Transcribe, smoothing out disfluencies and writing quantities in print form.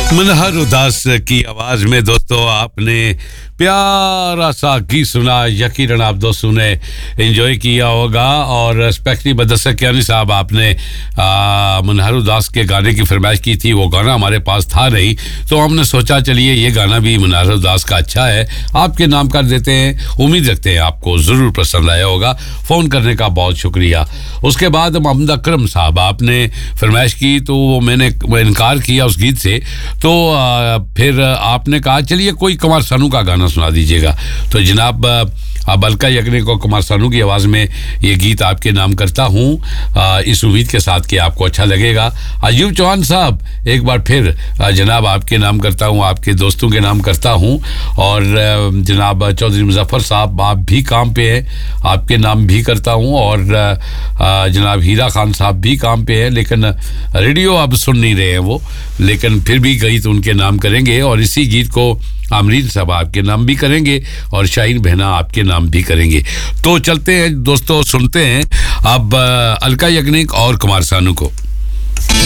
मनहर उदास की आवाज में दोस्तों आपने प्यारा सा गीत सुना। यकीनन आप दोस्तों ने एंजॉय किया होगा। और स्पेशली बदसक यानी साहब आपने मनहर उदास के गाने की फरमाइश की थी। वो गाना हमारे पास था नहीं, तो हमने सोचा चलिए ये गाना भी मनहर उदास का अच्छा है, आपके नाम कर देते हैं। उम्मीद रखते हैं आपको ज़रूर पसंद आया होगा। फ़ोन करने का बहुत शुक्रिया। उसके बाद मोहम्मद अकरम साहब आपने फरमाइश की, तो मैंने इनकार किया उस गीत से। तो फिर आपने कहा चलिए कोई कुमार सानू का गाना सुना दीजिएगा। तो जनाब अब अलका याग्निक को कुमार सानू की आवाज़ में ये गीत आपके नाम करता हूँ, इस उम्मीद के साथ कि आपको अच्छा लगेगा। अयूब चौहान साहब एक बार फिर जनाब आपके नाम करता हूँ, आपके दोस्तों के नाम करता हूँ। और जनाब चौधरी मुजफ्फर साहब आप भी काम पे हैं, आपके नाम भी करता हूँ। और जनाब हीरा खान साहब भी काम पे हैं, लेकिन रेडियो अब सुन नहीं रहे हैं वो, लेकिन फिर भी गीत उनके नाम करेंगे। और इसी गीत को आमरीन साहब आपके नाम भी करेंगे और शाहीन बहना आपके नाम भी करेंगे। तो चलते हैं दोस्तों, सुनते हैं अब अलका याग्निक और कुमार सानू को।